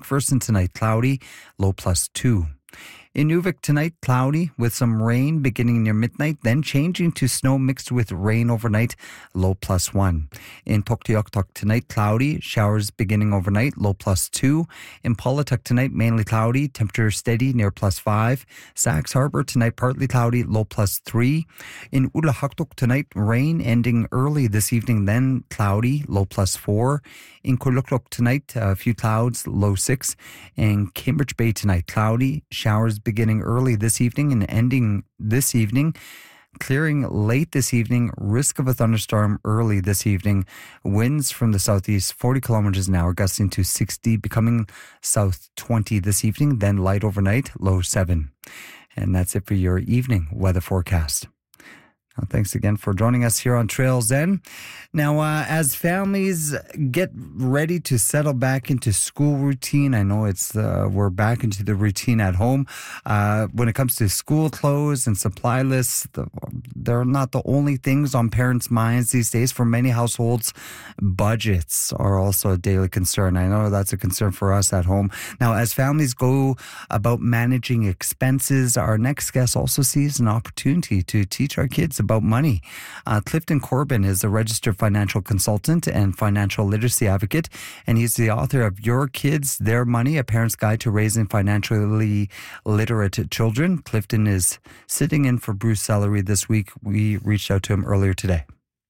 McPherson tonight, cloudy, low +2. In Nuvik tonight, cloudy with some rain beginning near midnight, then changing to snow mixed with rain overnight, low +1. In Tuktoyaktuk tonight, cloudy, showers beginning overnight, low +2. In Pawlatuck tonight, mainly cloudy, temperature steady near +5. Sachs Harbor tonight, partly cloudy, low +3. In Ulahaktuk tonight, rain ending early this evening, then cloudy, low +4. In Kulukluk tonight, a few clouds, low 6. In Cambridge Bay tonight, cloudy, showers beginning early this evening and ending this evening. Clearing late this evening, risk of a thunderstorm early this evening. Winds from the southeast 40 kilometers an hour, gusting to 60, becoming south 20 this evening, then light overnight, low 7. And that's it for your evening weather forecast. Thanks again for joining us here on Trail Zen. Now, as families get ready to settle back into school routine, I know it's we're back into the routine at home. When it comes to school clothes and supply lists, they're not the only things on parents' minds these days. For many households, budgets are also a daily concern. I know that's a concern for us at home. Now, as families go about managing expenses, our next guest also sees an opportunity to teach our kids about money. Clifton Corbin is a registered financial consultant and financial literacy advocate, and he's the author of Your Kids, Their Money, A Parent's Guide to Raising Financially Literate Children. Clifton is sitting in for Bruce Sellery this week. We reached out to him earlier today.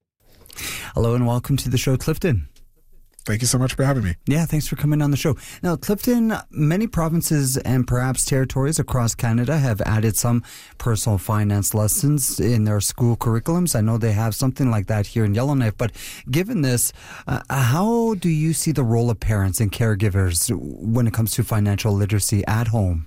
Hello and welcome to the show, Clifton. Thank you so much for having me. Yeah, thanks for coming on the show. Now, Clifton, many provinces and perhaps territories across Canada have added some personal finance lessons in their school curriculums. I know they have something like that here in Yellowknife, but given this, how do you see the role of parents and caregivers when it comes to financial literacy at home?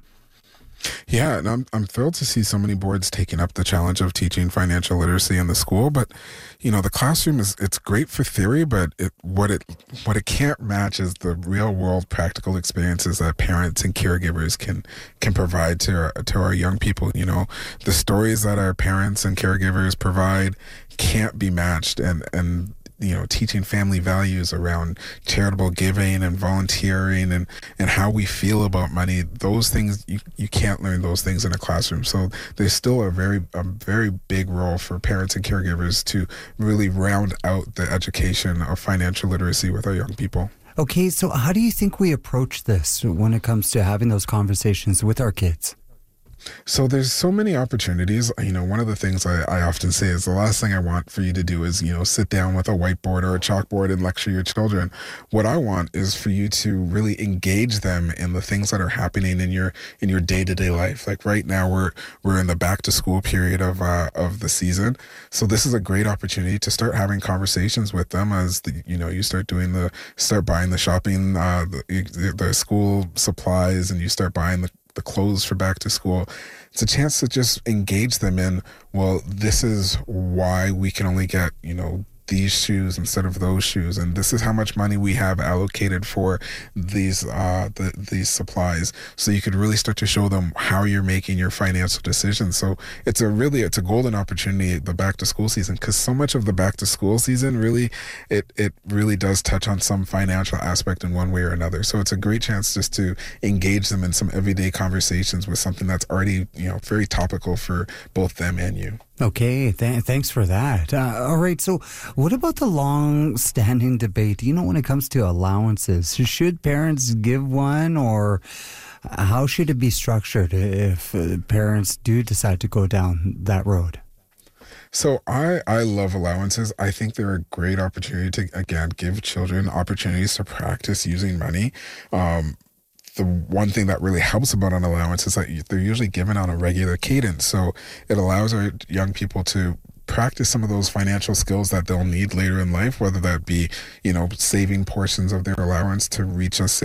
Yeah, and I'm thrilled to see so many boards taking up the challenge of teaching financial literacy in the school. But, you know, the classroom it's great for theory, but what it can't match is the real world practical experiences that parents and caregivers can provide to our young people. You know, the stories that our parents and caregivers provide can't be matched, and you know, teaching family values around charitable giving and volunteering and how we feel about money, those things, you can't learn those things in a classroom. So there's still a very big role for parents and caregivers to really round out the education of financial literacy with our young people. Okay, so how do you think we approach this when it comes to having those conversations with our kids? So there's so many opportunities. You know, one of the things I often say is the last thing I want for you to do is, you know, sit down with a whiteboard or a chalkboard and lecture your children. What I want is for you to really engage them in the things that are happening in your day-to-day life. Like right now we're in the back to school period of the season. So this is a great opportunity to start having conversations with them as you start buying the shopping, the school supplies, and you start buying the clothes for back to school. It's a chance to just engage them in, well, this is why we can only get, you know, these shoes instead of those shoes, and this is how much money we have allocated for these supplies. So you could really start to show them how you're making your financial decisions. So it's a golden opportunity, the back to school season, because so much of the back to school season really it really does touch on some financial aspect in one way or another. So it's a great chance just to engage them in some everyday conversations with something that's already, you know, very topical for both them and you. Okay, thanks for that. All right, so what about the long-standing debate, you know, when it comes to allowances? Should parents give one, or how should it be structured if parents do decide to go down that road? So I love allowances. I think they're a great opportunity to, again, give children opportunities to practice using money. The one thing that really helps about an allowance is that they're usually given on a regular cadence. So it allows our young people to practice some of those financial skills that they'll need later in life, whether that be, you know, saving portions of their allowance to reach a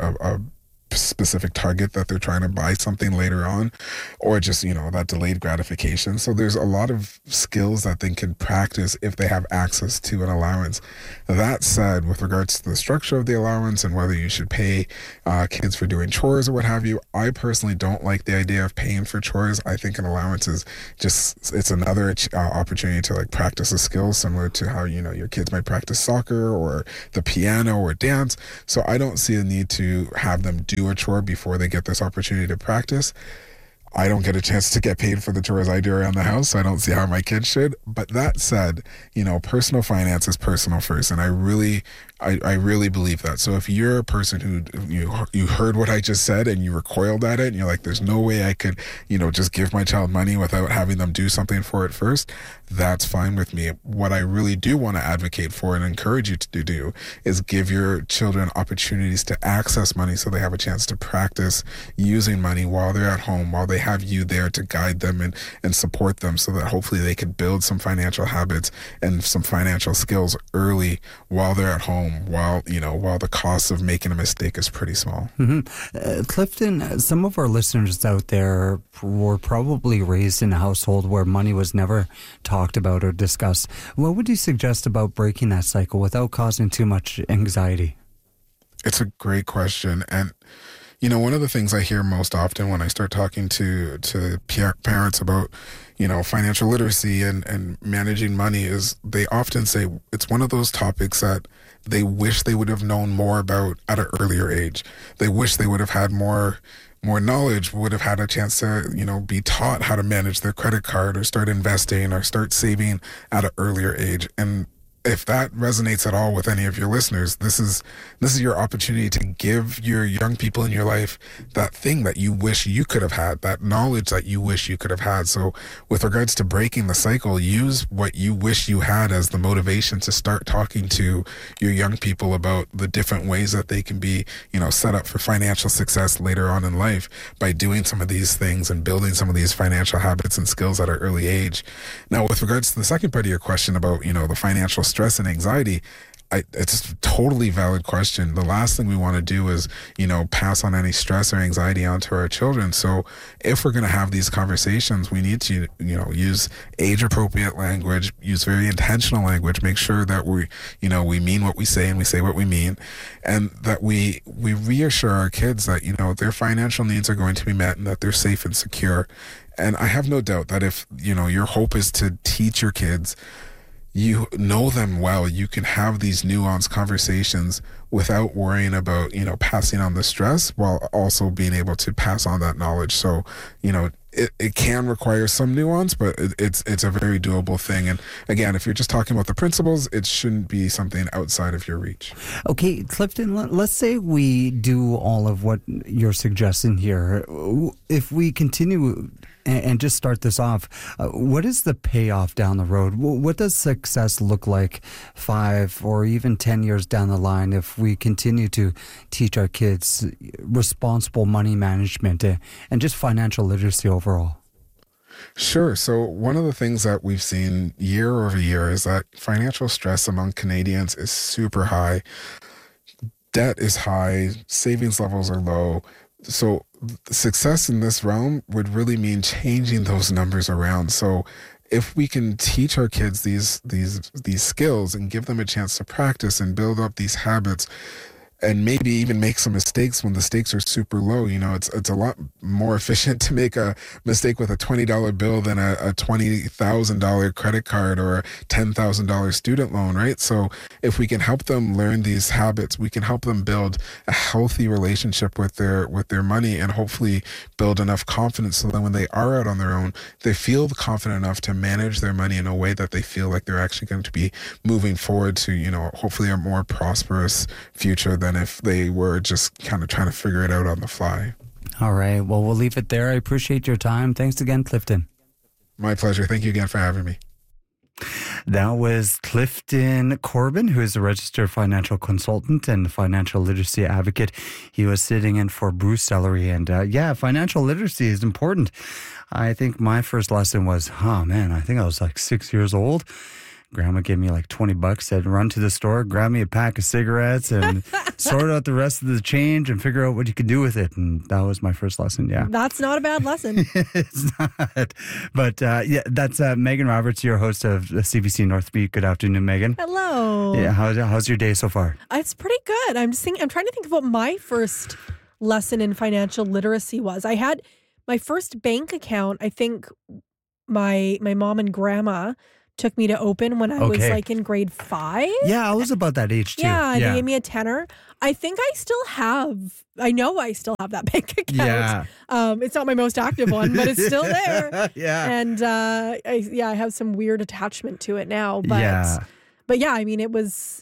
specific target that they're trying to buy something later on, or just, you know, that delayed gratification. So there's a lot of skills that they can practice if they have access to an allowance. That said, with regards to the structure of the allowance and whether you should pay kids for doing chores or what have you, I personally don't like the idea of paying for chores. I think an allowance is just, it's another opportunity to like practice a skill similar to how, you know, your kids might practice soccer or the piano or dance. So I don't see a need to have them do do a chore before they get this opportunity to practice. I don't get a chance to get paid for the chores I do around the house, so I don't see how my kids should. But that said, personal finance is personal first, and I really believe that. So if you're a person who you heard what I just said and you recoiled at it, and you're like, "There's no way I could, just give my child money without having them do something for it first," that's fine with me. What I really do want to advocate for and encourage you to do is give your children opportunities to access money so they have a chance to practice using money while they're at home, while they have you there to guide them and support them, so that hopefully they can build some financial habits and some financial skills early while they're at home, while the cost of making a mistake is pretty small. Clifton, some of our listeners out there were probably raised in a household where money was never talked about or discussed. What would you suggest about breaking that cycle without causing too much anxiety? It's a great question. And one of the things I hear most often when I start talking to parents about, financial literacy and managing money is they often say it's one of those topics that they wish they would have known more about at an earlier age. They wish they would have had more knowledge, would have had a chance to, be taught how to manage their credit card or start investing or start saving at an earlier age. And if that resonates at all with any of your listeners, this is your opportunity to give your young people in your life that thing that you wish you could have had, that knowledge that you wish you could have had. So with regards to breaking the cycle, use what you wish you had as the motivation to start talking to your young people about the different ways that they can be, set up for financial success later on in life by doing some of these things and building some of these financial habits and skills at an early age. Now, with regards to the second part of your question about, the financial stress and anxiety, it's a totally valid question. The last thing we want to do is, pass on any stress or anxiety onto our children. So if we're going to have these conversations, we need to, use age-appropriate language, use very intentional language, make sure that we mean what we say and we say what we mean, and that we reassure our kids that, their financial needs are going to be met and that they're safe and secure. And I have no doubt that if, your hope is to teach your kids, you know them well, you can have these nuanced conversations without worrying about, passing on the stress while also being able to pass on that knowledge. So, it can require some nuance, but it's a very doable thing. And again, if you're just talking about the principles, it shouldn't be something outside of your reach. Okay, Clifton, let's say we do all of what you're suggesting here. If we continue and just start this off, what is the payoff down the road? What does success look like 5 or even 10 years down the line if we continue to teach our kids responsible money management and just financial literacy overall? Sure. So one of the things that we've seen year over year is that financial stress among Canadians is super high. Debt is high. Savings levels are low. So success in this realm would really mean changing those numbers around. So if we can teach our kids these skills and give them a chance to practice and build up these habits, and maybe even make some mistakes when the stakes are super low. It's a lot more efficient to make a mistake with a $20 bill than a $20,000 credit card or a $10,000 student loan, right? So if we can help them learn these habits, we can help them build a healthy relationship with their money and hopefully build enough confidence so that when they are out on their own, they feel confident enough to manage their money in a way that they feel like they're actually going to be moving forward to, hopefully a more prosperous future than if they were just kind of trying to figure it out on the fly. All right. Well, we'll leave it there. I appreciate your time. Thanks again, Clifton. My pleasure. Thank you again for having me. That was Clifton Corbin, who is a registered financial consultant and financial literacy advocate. He was sitting in for Bruce Ellery. And financial literacy is important. I think my first lesson was, I think I was like 6 years old. Grandma gave me like $20, said run to the store, grab me a pack of cigarettes and sort out the rest of the change and figure out what you could do with it. And that was my first lesson. Yeah. That's not a bad lesson. It's not. But that's Megan Roberts, your host of CBC Northbeat. Good afternoon, Megan. Hello. Yeah. How's your day so far? It's pretty good. I'm trying to think of what my first lesson in financial literacy was. I had my first bank account. I think my mom and grandma took me to open when I was Okay. like in grade 5. Yeah, I was about that age too. Yeah, they gave me a tenner. I think I know I still have that bank account. It's not my most active one, but it's still there. Yeah. And I have some weird attachment to it now. But Yeah. but yeah, I mean, it was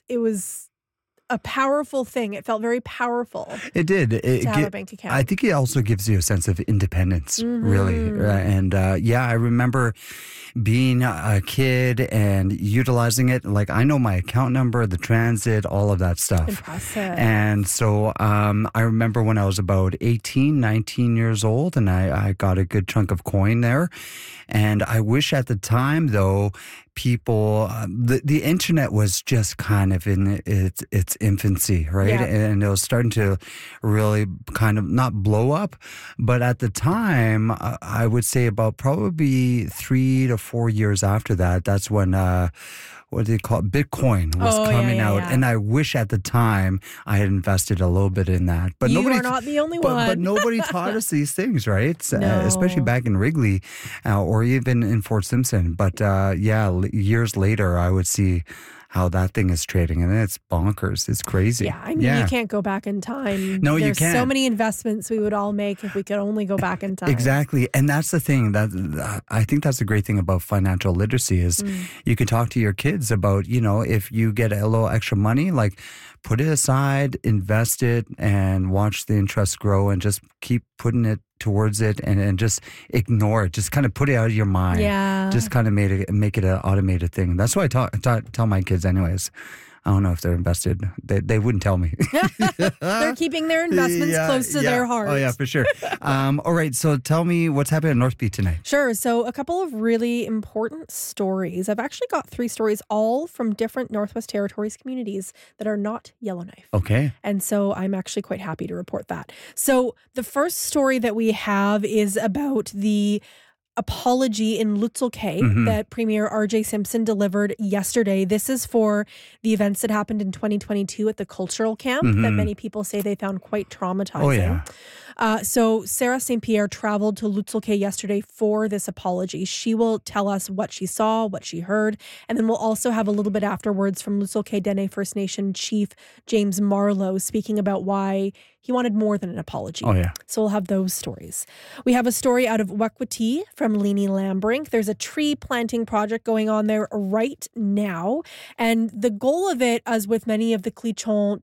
a powerful thing. It felt very powerful It did. to have a bank account. I think it also gives you a sense of independence, Mm-hmm. really. And I remember being a kid and utilizing it. Like, I know my account number, the transit, all of that stuff. Impressive. And so I remember when I was about 18, 19 years old, and I got a good chunk of coin there. And I wish at the time, though, people, the internet was just kind of in its infancy, right? Yeah. And it was starting to really kind of not blow up. But at the time, I would say about probably 3 to 4 years after that, that's when, what do they call it? Bitcoin was coming out. Yeah. And I wish at the time I had invested a little bit in that. But You nobody, are not the only but one. nobody taught us these things, right? No. Especially back in Wrigley or even in Fort Simpson. But years later, I would see how that thing is trading, and it's bonkers. It's crazy. Yeah, I mean, you can't go back in time. No, you There's so can't. many investments we would all make if we could only go back in time. Exactly. And that's the thing that I think that's the great thing about financial literacy is you can talk to your kids about, if you get a little extra money, like put it aside, invest it, and watch the interest grow and just keep putting it towards it and just ignore it. Just kind of put it out of your mind. Yeah. Just kind of make it an automated thing. That's what I tell my kids anyways. I don't know if they're invested. They wouldn't tell me. They're keeping their investments close to their heart. Oh, yeah, for sure. All right. So tell me what's happening in North Beach tonight. Sure. So a couple of really important stories. I've actually got 3 stories, all from different Northwest Territories communities that are not Yellowknife. Okay. And so I'm actually quite happy to report that. So the first story that we have is about the apology in Lutzel Cay that Premier R.J. Simpson delivered yesterday. This is for the events that happened in 2022 at the cultural camp that many people say they found quite traumatizing. Oh, yeah. So Sarah St. Pierre traveled to Lutzel Cay yesterday for this apology. She will tell us what she saw, what she heard, and then we'll also have a little bit afterwards from Lutzel Cay Dene First Nation Chief James Marlowe speaking about why he wanted more than an apology. Oh, yeah. So we'll have those stories. We have a story out of Wekwati from Leni Lambrink. There's a tree planting project going on there right now. And the goal of it, as with many of the Cleachon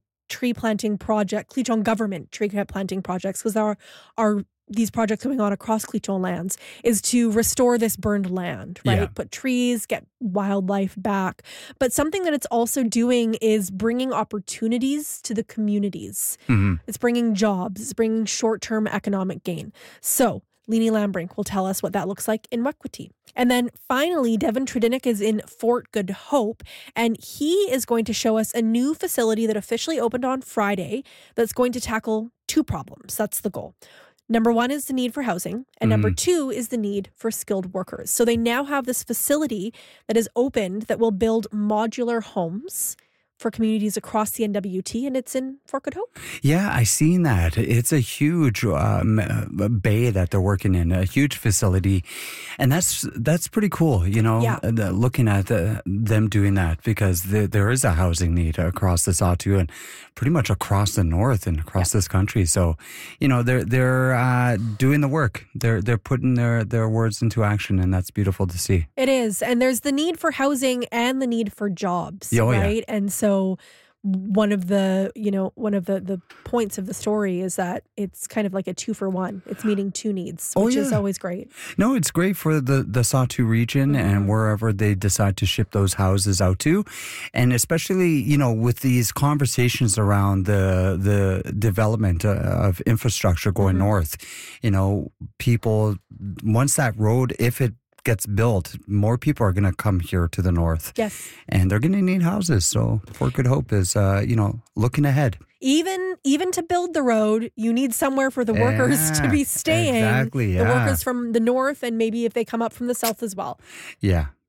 government tree planting projects, because there are these projects going on across Cleachon lands, is to restore this burned land, right? Yeah. Put trees, get wildlife back. But something that it's also doing is bringing opportunities to the communities. It's bringing jobs, it's bringing short-term economic gain. So Leni Lambrink will tell us what that looks like in Wekwati. And then finally, Devin Tredinnick is in Fort Good Hope, and he is going to show us a new facility that officially opened on Friday that's going to tackle 2 problems. That's the goal. Number 1 is the need for housing, and number 2 is the need for skilled workers. So they now have this facility that is opened that will build modular homes for communities across the NWT, and it's in Fort Good Hope. Yeah, I seen that. It's a huge bay that they're working in, a huge facility, and that's pretty cool. Yeah. Looking at them doing that, because there is a housing need across the Sahtu and pretty much across the north and across this country. So, they're doing the work. They're putting their words into action, and that's beautiful to see. It is. And there's the need for housing and the need for jobs, Oh, yeah. right? And so one of the points of the story is that it's kind of like a 2-for-1. It's meeting 2 needs, which is always great. No, it's great for the Sahtu region and wherever they decide to ship those houses out to. And especially, with these conversations around the development of infrastructure going north, people, once that road, if it gets built, more people are going to come here to the north. Yes. And they're going to need houses. So Fort Good Hope is, looking ahead. Even to build the road, you need somewhere for the workers to be staying. Exactly, The workers from the north, and maybe if they come up from the south as well. Yeah.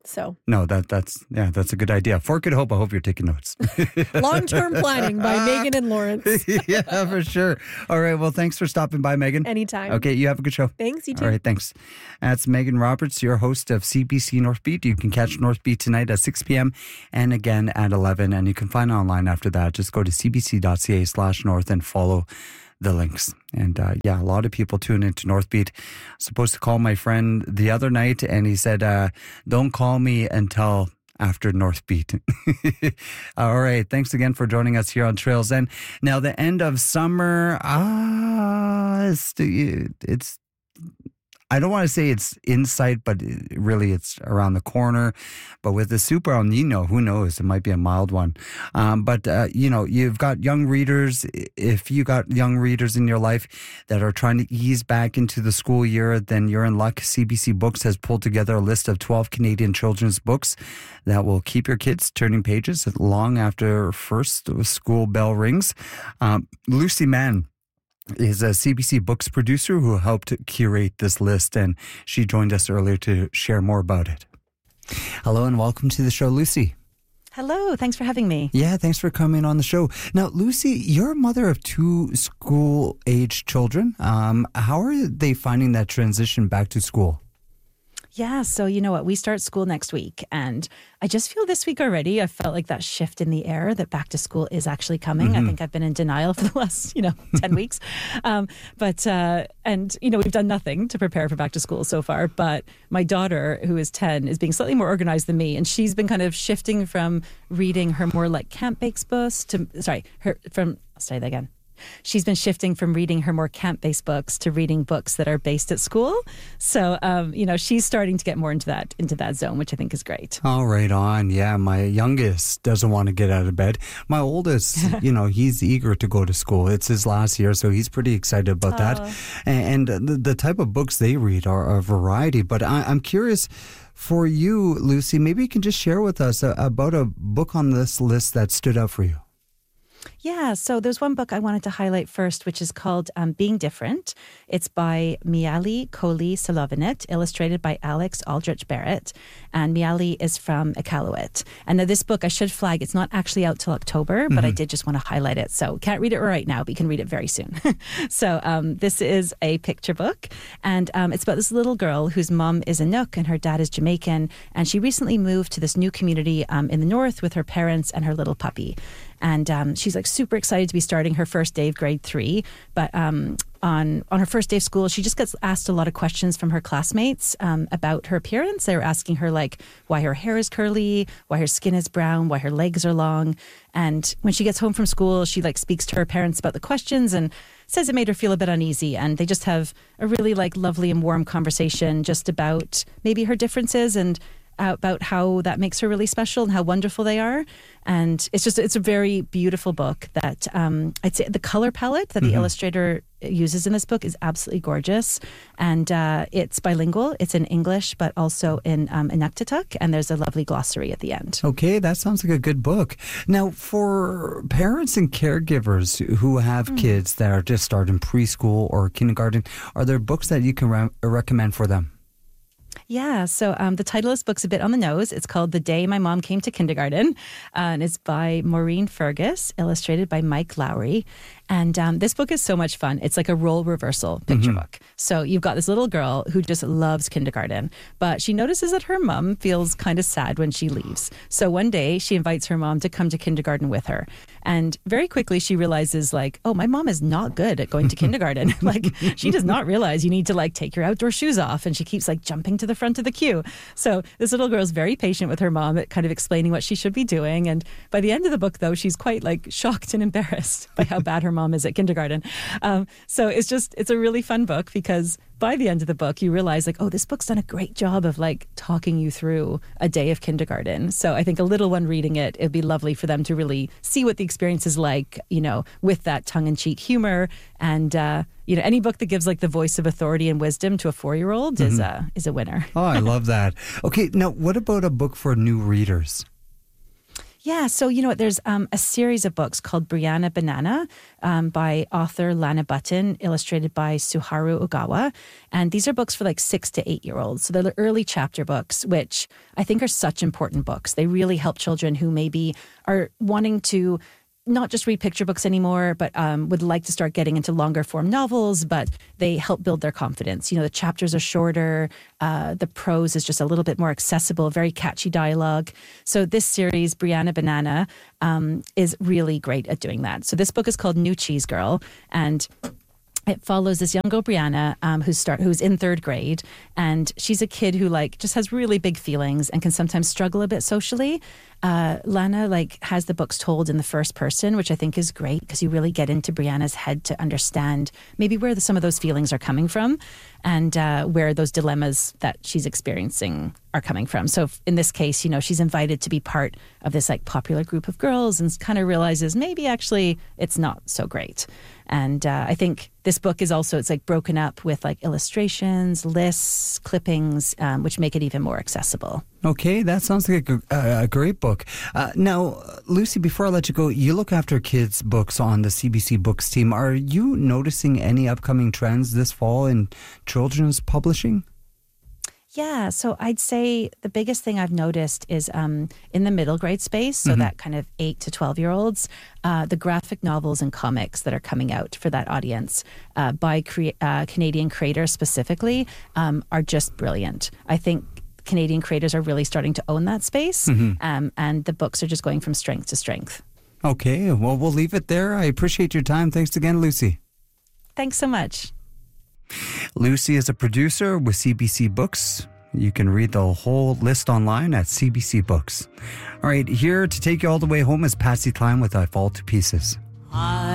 So No, that's a good idea. For Good Hope, I hope you're taking notes. long-term planning by Megan and Lawrence. Yeah, for sure. All right. Well, thanks for stopping by, Megan. Anytime. Okay, you have a good show. Thanks, you too. All right, thanks. That's Megan Roberts, your host of CBC North Beat. You can catch North Beat tonight at 6 p.m. and again at 11. And you can find it online after that. Just go to cbc.ca/north and follow the links. And a lot of people tune into North Beat. I was supposed to call my friend the other night, and he said, don't call me until after North Beat. All right. Thanks again for joining us here on Trails End. Now, the end of summer, it's I don't want to say it's in sight, but really it's around the corner. But with the Super El Nino, who knows? It might be a mild one. But you've got young readers. If you got young readers in your life that are trying to ease back into the school year, then you're in luck. CBC Books has pulled together a list of 12 Canadian children's books that will keep your kids turning pages long after first school bell rings. Lucy Mann is a CBC Books producer who helped curate this list, and she joined us earlier to share more about it. Hello and welcome to the show, Lucy. Hello, thanks for having me. Yeah, thanks for coming on the show. Now, Lucy, you're a mother of 2 school-age children. How are they finding that transition back to school? Yeah, so you know what? We start school next week, and I just feel this week already, I felt like that shift in the air that back to school is actually coming. I think I've been in denial for the last, 10 weeks. And we've done nothing to prepare for back to school so far. But my daughter, who is 10, is being slightly more organized than me. And she's been kind of shifting from reading her more like camp-based books She's been shifting from reading her more camp-based books to reading books that are based at school. So, she's starting to get more into that zone, which I think is great. Oh, right on. Yeah, my youngest doesn't want to get out of bed. My oldest, he's eager to go to school. It's his last year, so he's pretty excited about that. And the type of books they read are a variety. But I'm curious, for you, Lucy, maybe you can just share with us about a book on this list that stood out for you. Yeah, so there's one book I wanted to highlight first, which is called Being Different. It's by Mialy Kohli-Soloveitch, illustrated by Alex Aldrich Barrett. And Mialy is from Iqaluit. And now this book, I should flag, it's not actually out till October, but I did just want to highlight it. So can't read it right now, but you can read it very soon. So this is a picture book. And it's about this little girl whose mom is Inuk and her dad is Jamaican. And she recently moved to this new community in the north with her parents and her little puppy. And she's like super excited to be starting her first day of grade 3. But on her first day of school, she just gets asked a lot of questions from her classmates about her appearance. They were asking her like why her hair is curly, why her skin is brown, why her legs are long. And when she gets home from school, she like speaks to her parents about the questions and says it made her feel a bit uneasy. And they just have a really like lovely and warm conversation just about maybe her differences and about how that makes her really special and how wonderful they are. And it's a very beautiful book that I'd say the color palette that the illustrator uses in this book is absolutely gorgeous. And it's bilingual. It's in English, but also in Inuktitut. And there's a lovely glossary at the end. Okay, that sounds like a good book. Now, for parents and caregivers who have kids that are just starting preschool or kindergarten, are there books that you can recommend for them? Yeah, so the title of this book's a bit on the nose. It's called The Day My Mom Came to Kindergarten, and it's by Maureen Fergus, illustrated by Mike Lowry. And this book is so much fun. It's like a role reversal picture book. So you've got this little girl who just loves kindergarten, but she notices that her mom feels kind of sad when she leaves. So one day she invites her mom to come to kindergarten with her. And very quickly she realizes like, oh, my mom is not good at going to kindergarten. Like she does not realize you need to like take your outdoor shoes off. And she keeps like jumping to the front of the queue. So this little girl is very patient with her mom at kind of explaining what she should be doing. And by the end of the book, though, she's quite like shocked and embarrassed by how bad her mom is at kindergarten. So it's a really fun book because by the end of the book, you realize like, oh, this book's done a great job of like talking you through a day of kindergarten. So I think a little one reading it, it'd be lovely for them to really see what the experience is like, with that tongue-in-cheek humor. And, any book that gives like the voice of authority and wisdom to a 4-year-old is a winner. Oh, I love that. Okay, now what about a book for new readers? Yeah, so you know what? There's a series of books called Brianna Banana by author Lana Button, illustrated by Suharu Ogawa. And these are books for like 6 to 8 year olds. So they're the early chapter books, which I think are such important books. They really help children who maybe are wanting to not just read picture books anymore, but would like to start getting into longer form novels, but they help build their confidence. You know, the chapters are shorter. The prose is just a little bit more accessible, very catchy dialogue. So this series, Brianna Banana, is really great at doing that. So this book is called New Cheese Girl, and it follows this young girl, Brianna, who's in 3rd grade, and she's a kid who just has really big feelings and can sometimes struggle a bit socially. Lana has the books told in the first person, which I think is great because you really get into Brianna's head to understand maybe where some of those feelings are coming from and where those dilemmas that she's experiencing are coming from. So in this case, you know, she's invited to be part of this popular group of girls and kind of realizes maybe actually it's not so great. And I think this book is also, it's broken up with illustrations, lists, clippings, which make it even more accessible. Okay, that sounds like a great book. Now, Lucy, before I let you go, you look after kids' books on the CBC Books team. Are you noticing any upcoming trends this fall in children's publishing? Yeah, so I'd say the biggest thing I've noticed is in the middle grade space, so that kind of 8 to 12-year-olds, the graphic novels and comics that are coming out for that audience by Canadian creators specifically are just brilliant. I think Canadian creators are really starting to own that space, and the books are just going from strength to strength. Okay, well, we'll leave it there. I appreciate your time. Thanks again, Lucy. Thanks so much. Lucy is a producer with CBC Books. You can read the whole list online at CBC Books. All right, here to take you all the way home is Patsy Cline with I Fall to Pieces.